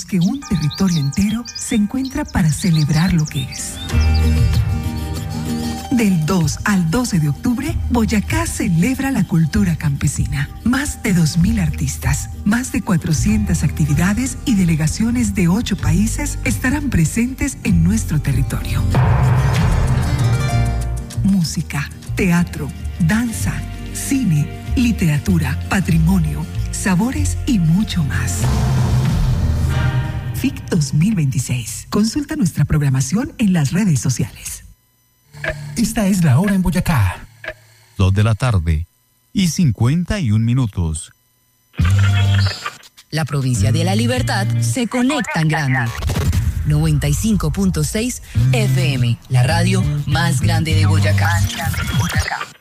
los que un territorio entero se encuentra para celebrar lo que es. Del 2 al 12 de octubre, Boyacá celebra la cultura campesina. Más de 2.000 artistas, más de 400 actividades y delegaciones de 8 países estarán presentes en nuestro territorio. Música, teatro, danza, cine, literatura, patrimonio, sabores y mucho más. FIC 2026. Consulta nuestra programación en las redes sociales. Esta es la hora en Boyacá. 2:51 p.m. La provincia de La Libertad se conecta en grande. 95.6 FM, la radio más grande de Boyacá.